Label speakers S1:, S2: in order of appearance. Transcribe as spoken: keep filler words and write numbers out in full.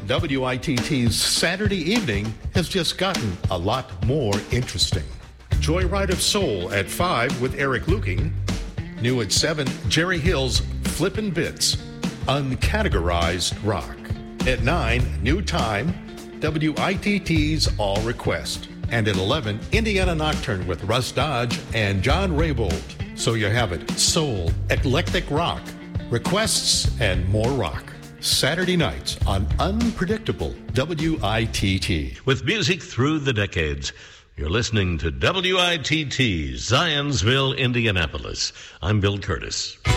S1: W I T T's Saturday evening has just gotten a lot more interesting. Joyride of Soul at five with Eric Luking. New at seven, Jerry Hill's Flippin' Bits, Uncategorized Rock. At nine, New Time, W I T T's All Request. And at eleven, Indiana Nocturne with Russ Dodge and John Raybould. So you have it, soul, eclectic rock, requests, and more rock. Saturday nights on Unpredictable W I T T.
S2: With music through the decades, you're listening to W I T T, Zionsville, Indianapolis. I'm Bill Curtis.